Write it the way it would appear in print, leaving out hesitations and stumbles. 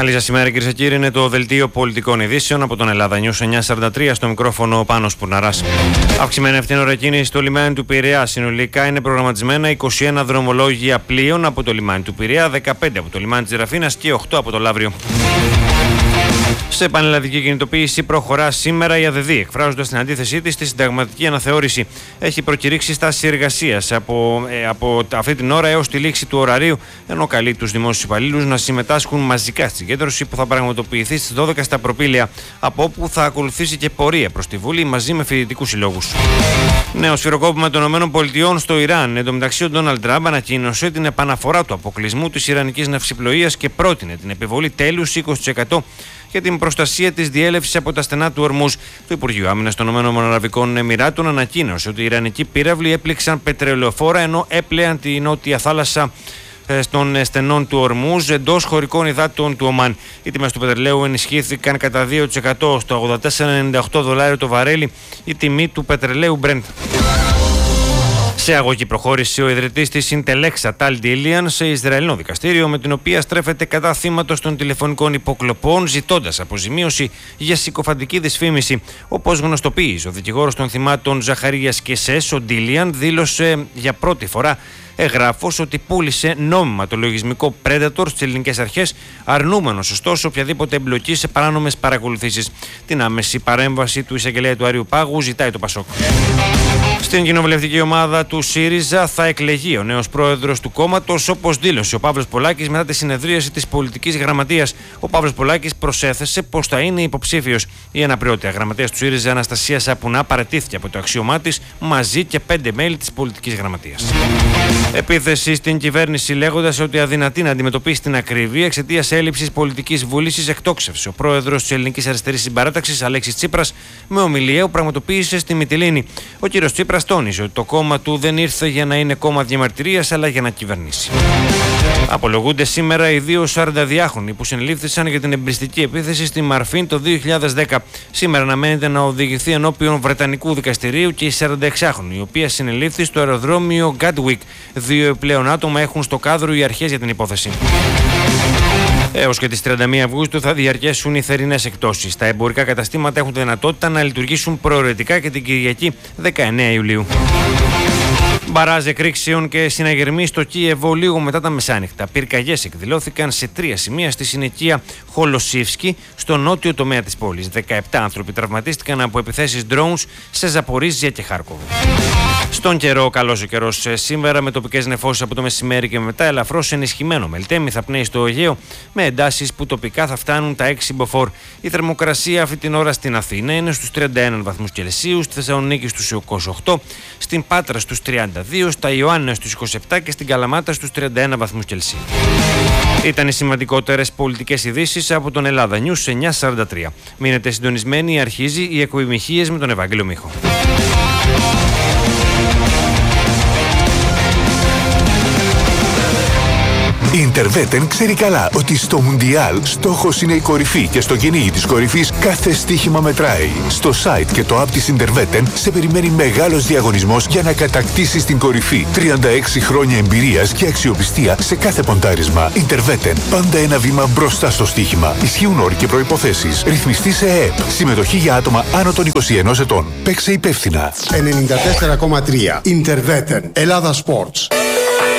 Καλή σας ημέρα, κυρίες και κύριοι. Είναι το δελτίο πολιτικών ειδήσεων από τον Ελλάδα News 943. Στο μικρόφωνο ο Πάνος Πουρναράς. Αυξημένη ευθύνορα κίνηση στο λιμάνι του Πειραιά. Συνολικά είναι προγραμματισμένα 21 δρομολόγια πλοίων από το λιμάνι του Πειραιά, 15 από το λιμάνι της Ραφίνας και 8 από το Λαύριο. Σε πανελλαδική κινητοποίηση προχωρά σήμερα η ΑΔΔ, εκφράζοντας την αντίθεσή της στη συνταγματική αναθεώρηση. Έχει προκηρύξει στάση εργασίας από αυτή την ώρα έως τη λήξη του ωραρίου, ενώ καλεί τους δημόσιους υπαλλήλους να συμμετάσχουν μαζικά στη συγκέντρωση που θα πραγματοποιηθεί στις 12 στα Προπήλαια, από όπου θα ακολουθήσει και πορεία προς τη Βουλή μαζί με φοιτητικούς συλλόγους. Νέο σφυροκόπημα των ΗΠΑ στο Ιράν. Εν τω μεταξύ, ο Ντόναλντ Τραμπ ανακοίνωσε την επαναφορά του αποκλεισμού της ιρανικής ναυσιπλοείας και πρότεινε την επιβολή τέλους 20% για την προστασία της διέλευσης από τα στενά του Ορμούζ. Το Υπουργείο Άμυνας των ΗΠΑ ανακοίνωσε ότι οι ιρανικοί πύραυλοι έπληξαν πετρελαιοφόρα ενώ έπλεαν τη νότια θάλασσα των στενών του Ορμούζ εντός χωρικών υδάτων του Ομάν. Οι τιμές του πετρελαίου ενισχύθηκαν κατά 2% στο $84.98 το βαρέλι, η τιμή του πετρελαίου Brent. Σε αγωγή προχώρησε ο ιδρυτής της Intelexa, Tal Dilian, σε Ισραηλινό δικαστήριο, με την οποία στρέφεται κατά θύματος των τηλεφωνικών υποκλοπών, ζητώντας αποζημίωση για συκοφαντική δυσφήμιση. Όπως γνωστοποίησε ο δικηγόρος των θυμάτων Ζαχαρίας Κεσές, ο Dilian δήλωσε για πρώτη φορά εγγράφος ότι πούλησε νόμιμα το λογισμικό Predator στις ελληνικές αρχές, αρνούμενος ωστόσο οποιαδήποτε εμπλοκή σε παράνομες παρακολουθήσεις. Την άμεση παρέμβαση του εισαγγελέα του Άριου Πάγου ζητάει το Πασόκ. Στην κοινοβουλευτική ομάδα του ΣΥΡΙΖΑ θα εκλεγεί ο νέος πρόεδρος του κόμματος, όπως δήλωσε ο Παύλος Πολάκης μετά τη συνεδρίαση της πολιτικής γραμματείας. Ο Παύλος Πολάκης προσέθεσε πως θα είναι υποψήφιος. Η αναπληρωτή γραμματέας του ΣΥΡΙΖΑ, Αναστασία Σαπουνά, παραιτήθηκε από το αξίωμά της μαζί και 5 μέλη της πολιτικής γραμματείας. Επίθεση στην κυβέρνηση λέγοντας ότι αδυνατεί να αντιμετωπίσει την ακρίβεια εξαιτίας έλλειψης πολιτικής βούλησης, εκτόξευσε ο πρόεδρος της Ελληνικής Αριστερής Συμπαράταξης, Αλέξης Τσίπρας, με ομιλία που πραγματοποίησε στη Μυτιλήνη. Ο κύριος Τσίπρας τόνισε ότι το κόμμα του δεν ήρθε για να είναι κόμμα διαμαρτυρίας, αλλά για να κυβερνήσει. Απολογούνται σήμερα οι 2 42χρονοι που συνελήφθησαν για την εμπριστική επίθεση στη Μαρφίν το 2010. Σήμερα αναμένεται να οδηγηθεί ενώπιον Βρετανικού δικαστηρίου και η 46χρονη, η οποία συνελήφθη στο αεροδρόμιο Gatwick. 2 επιπλέον άτομα έχουν στο κάδρο οι αρχές για την υπόθεση. Έως και τις 31 Αυγούστου θα διαρκέσουν οι θερινές εκτόσεις. Τα εμπορικά καταστήματα έχουν τη δυνατότητα να λειτουργήσουν προαιρετικά και την Κυριακή 19 Ιουλίου. Μπαράζ εκρήξεων και συναγερμοί στο Κίεβο λίγο μετά τα μεσάνυχτα. Πυρκαγιές εκδηλώθηκαν σε 3 σημεία στη συνοικία Χολοσίφσκι, στο νότιο τομέα της πόλης. 17 άνθρωποι τραυματίστηκαν από επιθέσεις drones σε Ζαπορίζια και Χάρκοβο. Στον καιρό, καλός ο καιρός σήμερα, με τοπικές νεφώσεις από το μεσημέρι και μετά, ελαφρώς ενισχυμένο μελτέμι θα πνέει στο Αιγαίο, με εντάσεις που τοπικά θα φτάνουν τα 6 μποφόρ. Η θερμοκρασία αυτή την ώρα στην Αθήνα είναι στους 31 βαθμούς Κελσίου, στη Θεσσαλονίκη στους 28, στην Πάτρα στους 32, στα Ιωάννινα στους 27 και στην Καλαμάτα στους 31 βαθμούς Κελσίου. Ήταν οι σημαντικότερες πολιτικές ειδήσεις από τον Ελλάδα News 943. Μείνετε συντονισμένοι, αρχίζει η εκποιμηχίες με τον Ευάγγελο Μίχο. Η Interveten ξέρει καλά ότι στο Μουντιάλ στόχος είναι η κορυφή και στο κυνήγι της κορυφής κάθε στοίχημα μετράει. Στο site και το app της Interveten σε περιμένει μεγάλος διαγωνισμός για να κατακτήσεις την κορυφή. 36 χρόνια εμπειρίας και αξιοπιστία σε κάθε ποντάρισμα. Interveten, πάντα ένα βήμα μπροστά στο στοίχημα. Ισχύουν όροι και προϋποθέσεις. Ρυθμιστή σε ΕΕΠ. Συμμετοχή για άτομα άνω των 21 ετών. Παίξε υπεύθυνα. 94,3 Interveten. Ελλάδα Sports.